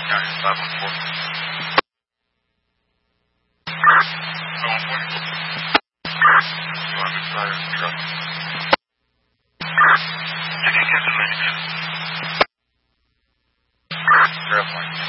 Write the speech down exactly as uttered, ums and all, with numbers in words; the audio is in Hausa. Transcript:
County five one four. five one four. You want to fire the truck? Take a captain medics. Verify.